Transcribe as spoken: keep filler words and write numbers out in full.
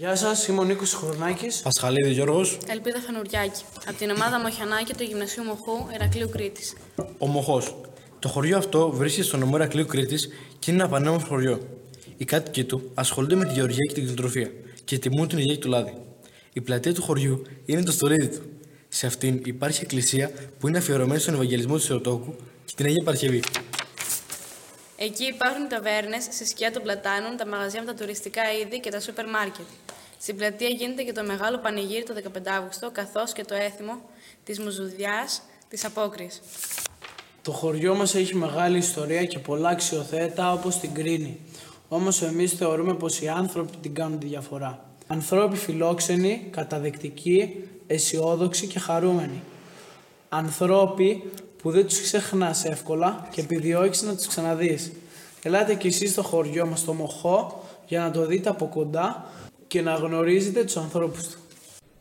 Γεια σας, είμαι ο Νίκος Χρονάκης. Πασχαλίδη Γιώργος. Ελπίδα Φανουριάκη. Από την ομάδα Μοχιανάκη του Γυμνασίου Μοχού, Ηρακλείου Κρήτης. Ο Μοχός. Το χωριό αυτό βρίσκεται στο νομό Ηρακλείου Κρήτης και είναι ένα πανέμορφο χωριό. Οι κάτοικοι του ασχολούνται με τη γεωργία και την κτηνοτροφία και τιμούν την υγεία του λάδι. Η πλατεία του χωριού είναι το στολίδι του. Σε αυτήν υπάρχει εκκλησία που είναι αφιερωμένη στον Ευαγγελισμό του Θεοτόκου και την Αγία Παρασκευή. Εκεί υπάρχουν ταβέρνες σε σκιά των πλατάνων, τα μαγαζιά με τα τουριστικά είδη και τα σούπερ μάρκετ. Στην πλατεία γίνεται και το μεγάλο πανηγύρι το δεκαπέντε Αυγούστου, καθώς και το έθιμο της Μουζουδιάς της Απόκριας. Το χωριό μας έχει μεγάλη ιστορία και πολλά αξιοθέατα όπως την Κρίνη. Όμως εμείς θεωρούμε πως οι άνθρωποι την κάνουν τη διαφορά. Ανθρώποι φιλόξενοι, καταδεκτικοί, αισιόδοξοι και χαρούμενοι. Ανθρώποι που δεν τους ξεχνάς εύκολα και επιδιώκεις να τους ξαναδείς. Ελάτε κι εσείς στο χωριό μας, στο Μοχό, για να το δείτε από κοντά και να γνωρίζετε τους ανθρώπους του.